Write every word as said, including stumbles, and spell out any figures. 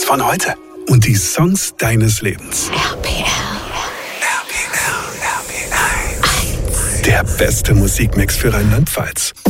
von heute und die Songs deines Lebens. R P R. R P R, R P eins. Der beste Musikmix für Rheinland-Pfalz.